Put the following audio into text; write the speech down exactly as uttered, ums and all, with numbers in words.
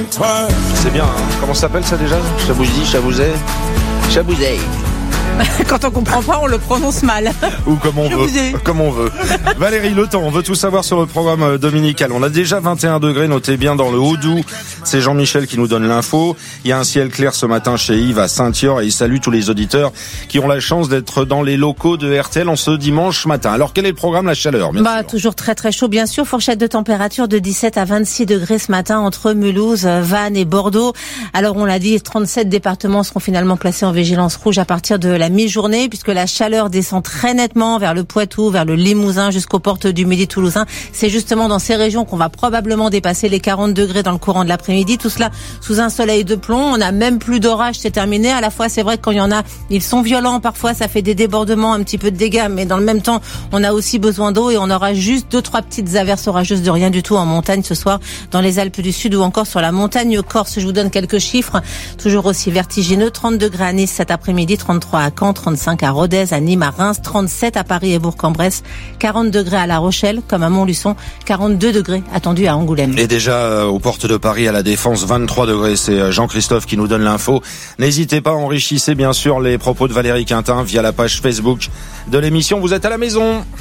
C'est bien, hein. Comment ça s'appelle ça déjà? Chabouzi, Chabouzet, Chabouzet. Quand on comprend pas, on le prononce mal. Ou comme on veut. Comme on veut. Valérie, le temps, on veut tout savoir sur le programme dominical. On a déjà vingt et un degrés, notez bien dans le Haut-Doubs. C'est Jean-Michel qui nous donne l'info. Il y a un ciel clair ce matin chez Yves à Saint-Yor et il salue tous les auditeurs qui ont la chance d'être dans les locaux de R T L en ce dimanche matin. Alors quel est le programme? La chaleur, bien bah, sûr. Toujours très très chaud, bien sûr. Fourchette de température de dix-sept à vingt-six degrés ce matin entre Mulhouse, Vannes et Bordeaux. Alors on l'a dit, trente-sept départements seront finalement placés en vigilance rouge à partir de la mi-journée, puisque la chaleur descend très nettement vers le Poitou, vers le Limousin, jusqu'aux portes du Midi toulousain. C'est justement dans ces régions qu'on va probablement dépasser les quarante degrés dans le courant de l'après-midi. Tout cela sous un soleil de plomb. On n'a même plus d'orage, c'est terminé. À la fois, c'est vrai que quand il y en a, ils sont violents. Parfois, ça fait des débordements, un petit peu de dégâts. Mais dans le même temps, on a aussi besoin d'eau et on aura juste deux, trois petites averses orageuses de rien du tout en montagne ce soir dans les Alpes du Sud ou encore sur la montagne corse. Je vous donne quelques chiffres. Toujours aussi vertigineux. trente degrés à Nice cet après-midi, trente-trois à Caen, trente-cinq à Rodez, à Nîmes, à Reims, trente-sept à Paris et Bourg-en-Bresse, quarante degrés à La Rochelle, comme à Montluçon, quarante-deux degrés attendus à Angoulême. Et déjà euh, aux portes de Paris, à la Défense, vingt-trois degrés. C'est Jean-Christophe qui nous donne l'info. N'hésitez pas, enrichissez bien sûr les propos de Valérie Quintin via la page Facebook de l'émission. Vous êtes à la maison.